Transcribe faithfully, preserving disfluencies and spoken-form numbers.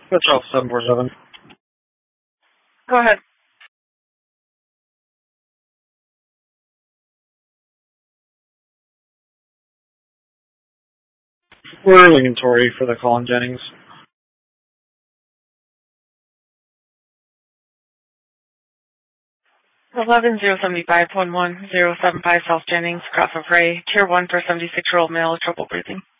Metro seven four seven. Go ahead. We're inventory for the call in Jennings. Eleven zero seventy five one one zero seven five South Jennings, Cross of Ray, Tier one for seventy six year old male with trouble breathing.